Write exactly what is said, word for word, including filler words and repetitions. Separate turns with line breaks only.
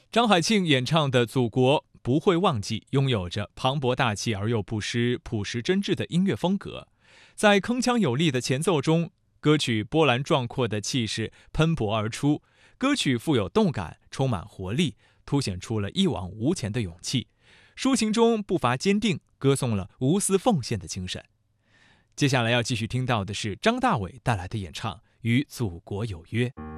张海庆演唱的《祖国不会忘记》拥有着磅礴大气而又不失朴实真挚的音乐风格，在铿锵有力的前奏中，歌曲波澜壮阔的气势喷薄而出，歌曲富有动感，充满活力，凸显出了一往无前的勇气。抒情中步伐坚定，歌颂了无私奉献的精神。接下来要继续听到的是张大伟带来的演唱《与祖国有约》。